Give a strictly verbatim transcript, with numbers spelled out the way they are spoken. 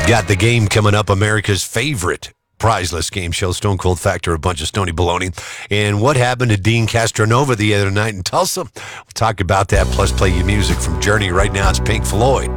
Got the game coming up, America's favorite prizeless game show, Stone Cold Factor, a bunch of stony baloney. And what happened to Dean Castronova the other night in Tulsa? We'll talk about that, plus play you music from Journey. Right now, it's Pink Floyd.